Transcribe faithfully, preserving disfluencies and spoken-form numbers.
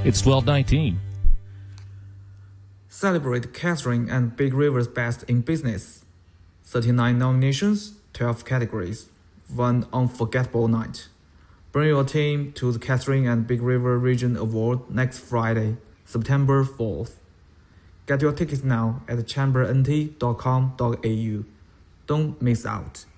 It's twelve nineteen. Celebrate Catherine and Big River's best in business. thirty-nine nominations, twelve categories. One unforgettable night. Bring your team to the Catherine and Big River Region Award next Friday, September fourth. Get your tickets now at chamber n t dot com dot a u. Don't miss out.